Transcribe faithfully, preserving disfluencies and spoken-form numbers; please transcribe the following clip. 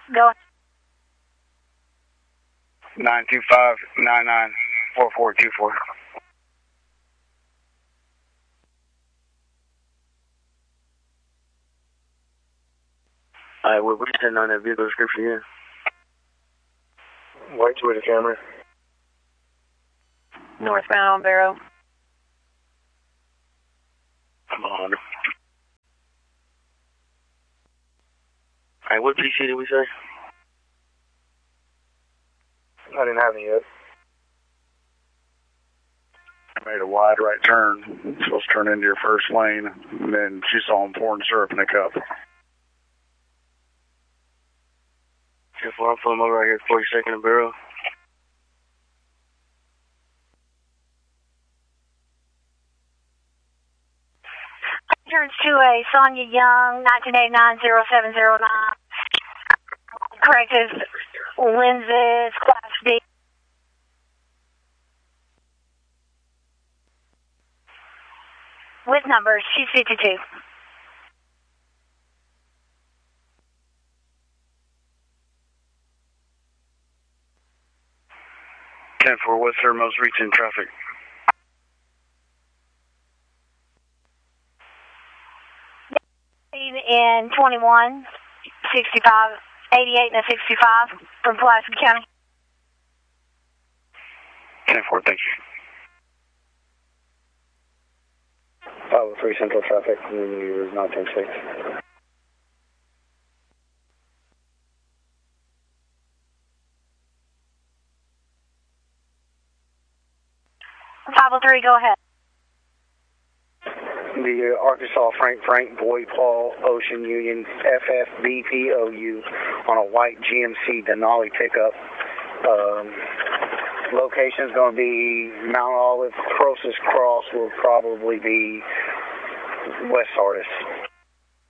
Go. nine two five nine nine four four two four. Alright, what are you sending on that vehicle description here? White Toyota Camry. Northbound on Barrow. I'm on Honda. Alright, what P C did we say? I didn't have any yet. I made a wide right turn, supposed to turn into your first lane, and then she saw him pouring syrup in a cup. ten four, I'm pulling over right here at forty-second and Barrow. Turns to a Sonia Young, nineteen eighty-nine oh seven oh nine. Corrective lenses, class B. With numbers, she's fifty-two. ten four, what's her most recent traffic? In twenty-one, sixty-five, eighty-eight and a sixty-five from Pulaski County. ten four, thank you. five oh three Central Traffic, New nine ten six. five oh three, go ahead. The uh, Arkansas Frank Frank Boy Paul Ocean Union F F B P O U on a white G M C Denali pickup. Um, location is going to be Mount Olive. Closest cross will probably be West Sardis.